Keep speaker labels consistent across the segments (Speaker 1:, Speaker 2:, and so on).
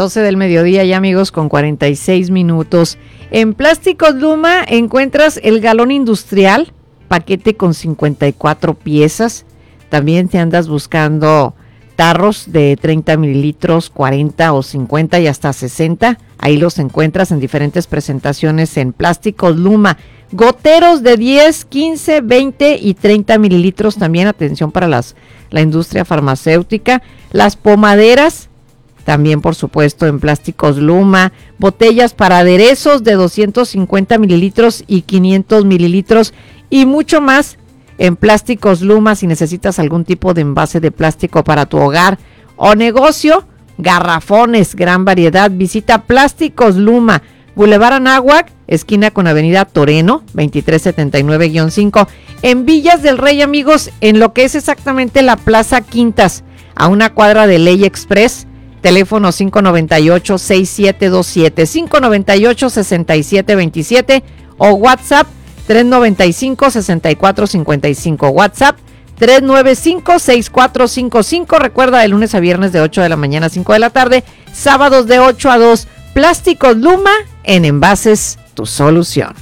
Speaker 1: 12 del mediodía ya, amigos, con 46 minutos. En Plásticos Luma encuentras el galón industrial, paquete con 54 piezas. También te andas buscando tarros de 30 mililitros, 40 o 50 y hasta 60. Ahí los encuentras en diferentes presentaciones en Plásticos Luma. Goteros de 10, 15, 20 y 30 mililitros también. Atención para la industria farmacéutica. Las pomaderas también, por supuesto, en Plásticos Luma. Botellas para aderezos de 250 mililitros y 500 mililitros y mucho más en Plásticos Luma. Si necesitas algún tipo de envase de plástico para tu hogar o negocio, garrafones, gran variedad. Visita Plásticos Luma, Boulevard Anáhuac, esquina con Avenida Toreno, 2379-5, en Villas del Rey, amigos, en lo que es exactamente la Plaza Quintas, a una cuadra de Ley Express. Teléfono 598-6727, 598-6727 o WhatsApp 395-6455. WhatsApp 395-6455. Recuerda, de lunes a viernes de 8 de la mañana a 5 de la tarde, sábados de 8 a 2. Plásticos Luma, en envases, tu solución.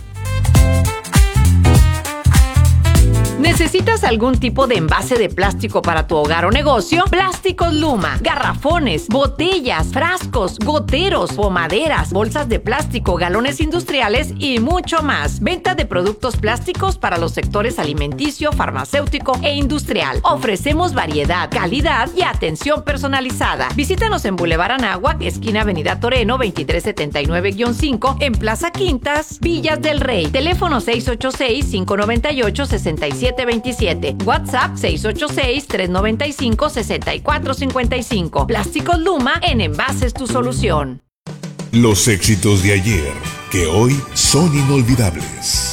Speaker 1: ¿Necesitas algún tipo de envase de plástico para tu hogar o negocio? Plásticos Luma, garrafones, botellas, frascos, goteros, pomaderas, bolsas de plástico, galones industriales y mucho más. Venta de productos plásticos para los sectores alimenticio, farmacéutico e industrial. Ofrecemos variedad, calidad y atención personalizada. Visítanos en Boulevard Anáhuac, esquina Avenida Toreno, 2379-5, en Plaza Quintas, Villas del Rey. Teléfono 686-598-6727. WhatsApp 686-395-6455. Plásticos Luma, en envases tu solución.
Speaker 2: Los éxitos de ayer, que hoy son inolvidables.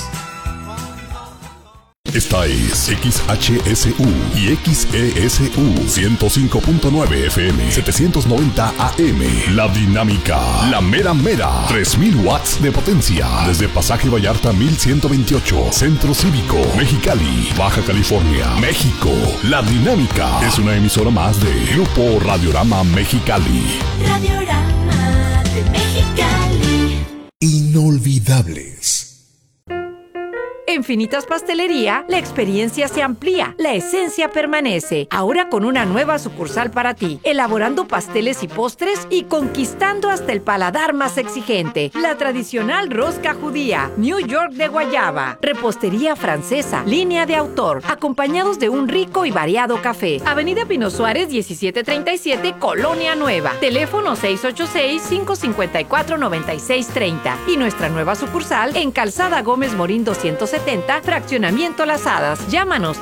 Speaker 2: Esta es XHSU y XESU 105.9 FM, 790 AM. La Dinámica, la mera mera, 3000 watts de potencia. Desde Pasaje Vallarta 1128, Centro Cívico, Mexicali, Baja California, México. La Dinámica es una emisora más de Grupo Radiorama Mexicali.
Speaker 3: Radiorama de Mexicali.
Speaker 2: Inolvidables.
Speaker 1: En Finitas Pastelería, la experiencia se amplía, la esencia permanece. Ahora con una nueva sucursal para ti, elaborando pasteles y postres y conquistando hasta el paladar más exigente. La tradicional rosca judía, New York de guayaba, repostería francesa, línea de autor, acompañados de un rico y variado café. Avenida Pino Suárez, 1737, Colonia Nueva. Teléfono 686-554-9630. Y nuestra nueva sucursal en Calzada Gómez Morín 270, Fraccionamiento Las Hadas. Llámanos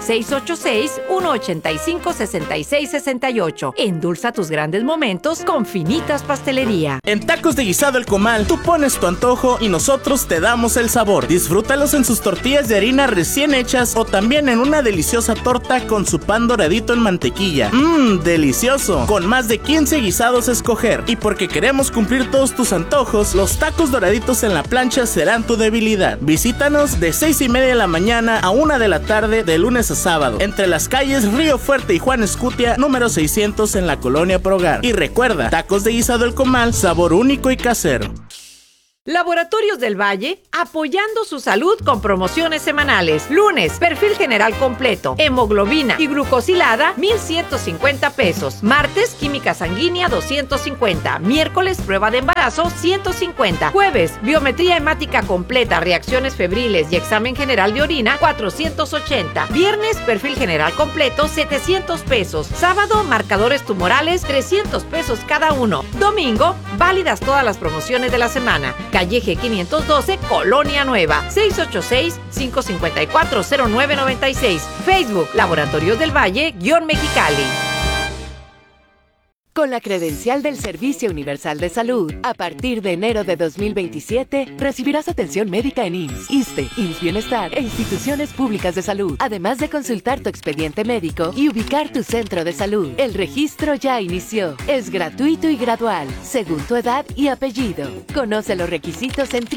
Speaker 1: 686-185-6668. Endulza tus grandes momentos con Finitas Pastelería.
Speaker 4: En Tacos de Guisado El Comal, tú pones tu antojo y nosotros te damos el sabor. Disfrútalos en sus tortillas de harina recién hechas o también en una deliciosa torta con su pan doradito en mantequilla. Delicioso. Con más de 15 guisados a escoger. Y porque queremos cumplir todos tus antojos, los tacos doraditos en la plancha serán tu debilidad. Visítanos de 6:30 de la mañana a 1 de la tarde de lunes a sábado, entre las calles Río Fuerte y Juan Escutia, número 600 en la Colonia Progar. Y recuerda, Tacos de Guisado El Comal, sabor único y casero.
Speaker 1: Laboratorios del Valle, apoyando su salud con promociones semanales. Lunes, perfil general completo, hemoglobina y glucosilada, 1,150 pesos. Martes, química sanguínea, 250. Miércoles, prueba de embarazo, 150. Jueves, biometría hemática completa, reacciones febriles y examen general de orina, 480. Viernes, perfil general completo, 700 pesos. Sábado, marcadores tumorales, 300 pesos cada uno. Domingo, válidas todas las promociones de la semana. Calle G 512, Colonia Nueva, 686-554-0996. Facebook, Laboratorios del Valle, _Mexicali.
Speaker 5: Con la credencial del Servicio Universal de Salud, a partir de enero de 2027, recibirás atención médica en IMSS, ISSSTE, IMSS Bienestar e instituciones públicas de salud, además de consultar tu expediente médico y ubicar tu centro de salud. El registro ya inició. Es gratuito y gradual, según tu edad y apellido. Conoce los requisitos en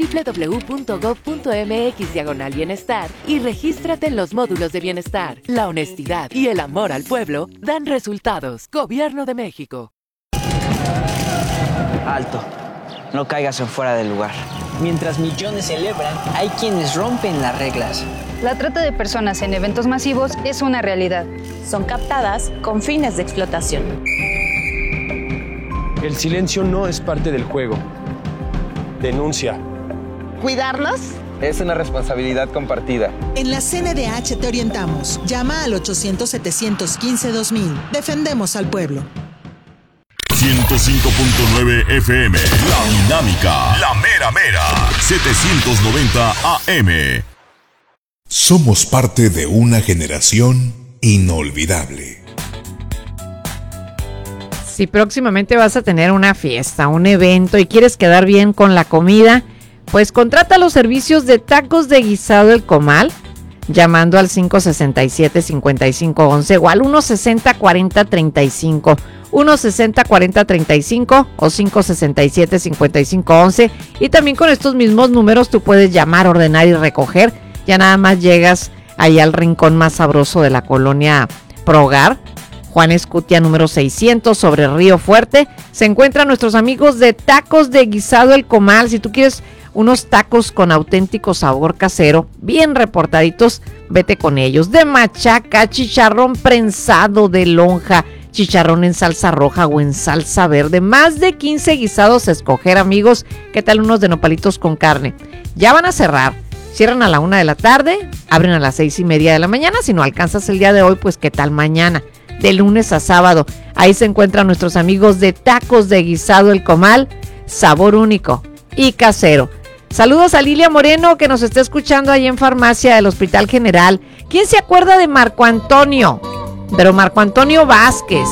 Speaker 5: www.gov.mx/bienestar y regístrate en los módulos de bienestar. La honestidad y el amor al pueblo dan resultados. Gobierno de México.
Speaker 6: Alto. No caigas en fuera del lugar.
Speaker 7: Mientras millones celebran, hay quienes rompen las reglas.
Speaker 8: La trata de personas en eventos masivos es una realidad.
Speaker 9: Son captadas con fines de explotación.
Speaker 10: El silencio no es parte del juego. Denuncia.
Speaker 11: ¿Cuidarnos?
Speaker 12: Es una responsabilidad compartida.
Speaker 13: En la CNDH te orientamos. Llama al 800-715-2000. Defendemos al pueblo.
Speaker 2: 105.9 FM. La Dinámica. La Mera Mera. 790 AM. Somos parte de una generación inolvidable.
Speaker 1: Si próximamente vas a tener una fiesta, un evento y quieres quedar bien con la comida, pues contrata los servicios de tacos de guisado El Comal llamando al 567-5511 o al 160-40-35. 160-40-35 o 567-5511, y también con estos mismos números tú puedes llamar, ordenar y recoger. Ya nada más llegas ahí al rincón más sabroso de la colonia Progar, Juan Escutia número 600 sobre Río Fuerte. Se encuentran nuestros amigos de Tacos de Guisado El Comal. Si tú quieres unos tacos con auténtico sabor casero, bien reportaditos, vete con ellos. De machaca, chicharrón prensado de lonja, chicharrón en salsa roja o en salsa verde. Más de 15 guisados a escoger, amigos. ¿Qué tal unos de nopalitos con carne? Ya van a cerrar. Cierran a la 1 de la tarde, abren a las 6:30 de la mañana. Si no alcanzas el día de hoy, pues ¿qué tal mañana? De lunes a sábado. Ahí se encuentran nuestros amigos de Tacos de Guisado El Comal. Sabor único y casero. Saludos a Lilia Moreno, que nos está escuchando ahí en Farmacia del Hospital General. ¿Quién se acuerda de Marco Antonio? Pero Marco Antonio Vázquez.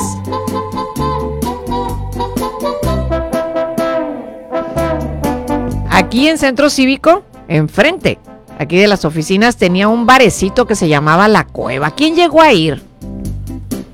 Speaker 1: Aquí en Centro Cívico, enfrente, aquí de las oficinas, tenía un barecito que se llamaba La Cueva. ¿Quién llegó a ir?